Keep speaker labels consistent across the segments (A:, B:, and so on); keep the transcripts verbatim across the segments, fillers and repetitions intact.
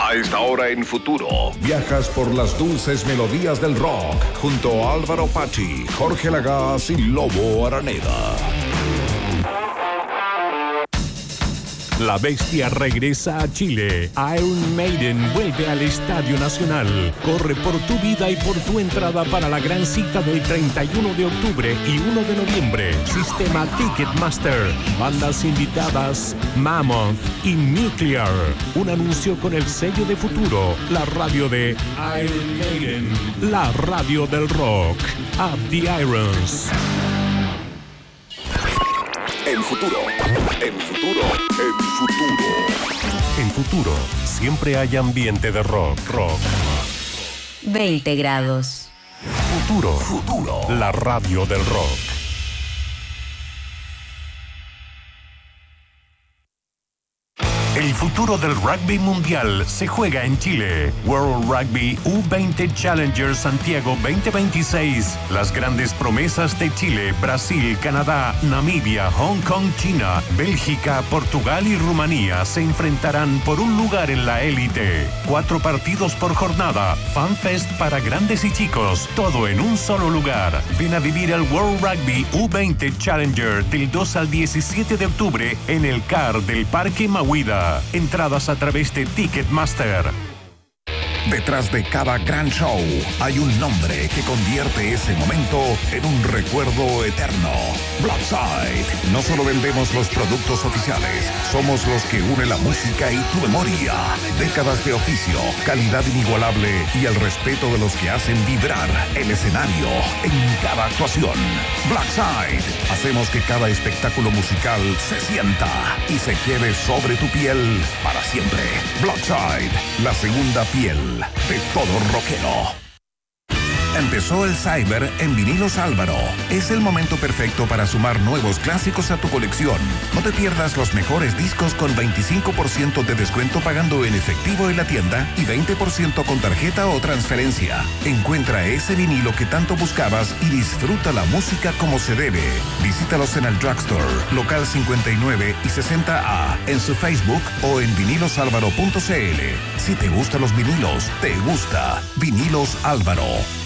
A: A esta hora en Futuro, viajas por las dulces melodías del rock junto a Álvaro Pachi, Jorge Lagaz y Lobo Araneda.
B: La Bestia regresa a Chile. Iron Maiden vuelve al Estadio Nacional. Corre por tu vida y por tu entrada para la gran cita del treinta y uno de octubre y uno de noviembre. Sistema Ticketmaster. Bandas invitadas Mammoth y Nuclear. Un anuncio con el sello de Futuro. La radio de Iron Maiden. La radio del rock. Up the Irons.
A: En Futuro, en Futuro, en Futuro.
B: En Futuro, siempre hay ambiente de rock, rock.
C: veinte grados.
B: Futuro, Futuro, la radio del rock. El futuro del rugby mundial se juega en Chile. World Rugby U veinte Challenger Santiago veinte veintiséis. Las grandes promesas de Chile, Brasil, Canadá, Namibia, Hong Kong, China, Bélgica, Portugal y Rumanía se enfrentarán por un lugar en la élite. Cuatro partidos por jornada, FanFest para grandes y chicos, todo en un solo lugar. Ven a vivir el World Rugby U veinte Challenger del dos al diecisiete de octubre en el C A R del Parque Mahuida. Entradas a través de Ticketmaster.
A: Detrás de cada gran show hay un nombre que convierte ese momento en un recuerdo eterno. Blackside. No solo vendemos los productos oficiales, somos los que une la música y tu memoria. Décadas de oficio, calidad inigualable y el respeto de los que hacen vibrar el escenario en cada actuación. Blackside. Hacemos que cada espectáculo musical se sienta y se quede sobre tu piel para siempre. Blackside, la segunda piel de todo rockero. Empezó el Cyber en Vinilos Álvaro. Es el momento perfecto para sumar nuevos clásicos a tu colección. No te pierdas los mejores discos con veinticinco por ciento de descuento pagando en efectivo en la tienda y veinte por ciento con tarjeta o transferencia. Encuentra ese vinilo que tanto buscabas y disfruta la música como se debe. Visítalos en el Drugstore, local cincuenta y nueve y sesenta A, en su Facebook o en vinilosálvaro punto c l. Si te gustan los vinilos, te gusta Vinilos Álvaro.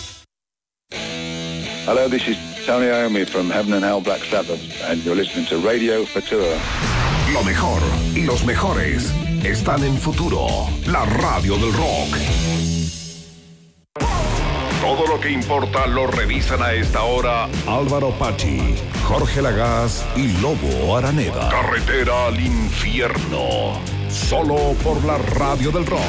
D: Hello, this is Tony Iommi from Heaven and Hell Black Sabbath, and you're listening to Radio Futura.
A: Lo mejor y los mejores están en Futuro, la radio del rock. Todo lo que importa lo revisan a esta hora Álvaro Pachi, Jorge Lagaz y Lobo Araneda. Carretera al infierno, solo por la radio del rock.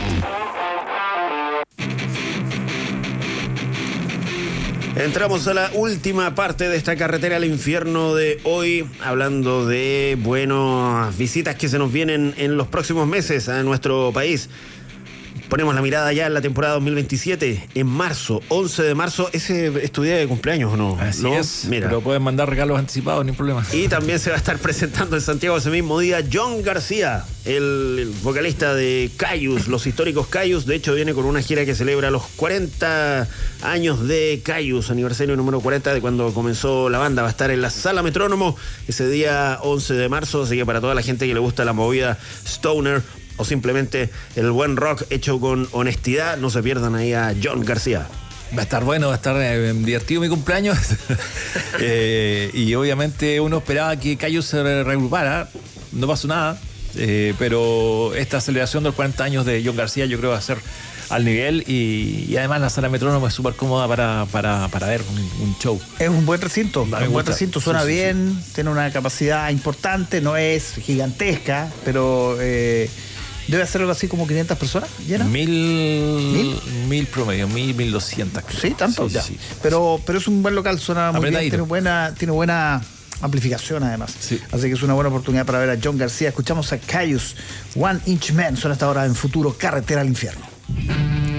E: Entramos a la última parte de esta carretera al infierno de hoy, hablando de, bueno, visitas que se nos vienen en los próximos meses a nuestro país. Ponemos la mirada ya en la temporada dos mil veintisiete, en marzo, once de marzo. ¿Ese es tu día de cumpleaños o no?
F: Así
E: ¿No?
F: es,
E: mira.
F: Pero pueden mandar regalos anticipados, ni problema.
E: Y también se va a estar presentando en Santiago ese mismo día John García, el, el vocalista de Caius, los históricos Caius. De hecho, viene con una gira que celebra los cuarenta años de Caius, aniversario número cuarenta de cuando comenzó la banda. Va a estar en la Sala Metrónomo ese día once de marzo, así que para toda la gente que le gusta la movida stoner o simplemente el buen rock hecho con honestidad, no se pierdan ahí a John García.
F: Va a estar bueno, va a estar eh, divertido mi cumpleaños. eh, y obviamente uno esperaba que Caius se reagrupara, no pasó nada, eh, pero esta celebración de los cuarenta años de John García yo creo va a ser al nivel y, y además la Sala Metrónomo es súper cómoda para, para, para ver un, un show.
G: Es un buen recinto, es un buen
F: gusta.
G: recinto, suena
F: sí, sí,
G: bien,
F: sí.
G: Tiene una capacidad importante, no es gigantesca, pero eh, debe ser algo así como quinientas personas, ¿llena?
F: Mil,
G: ¿Mil?
F: mil promedio, mil, mil doscientas.
G: Sí, tanto,
F: sí,
G: ya.
F: Sí, sí.
G: Pero, pero es un buen local, suena muy
F: Apretadito.
G: bien, tiene buena, tiene buena amplificación además.
F: Sí.
G: Así que es una buena oportunidad para ver a John García. Escuchamos a Caius, One Inch Man, suena hasta ahora en Futuro, Carretera al Infierno.